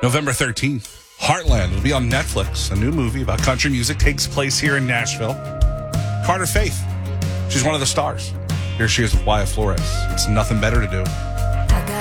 November 13th, Heartland will be on Netflix. A new movie about country music takes place here in Nashville. Carter Faith, she's one of the stars. Here she is with Wyatt Flores. It's nothing better to do.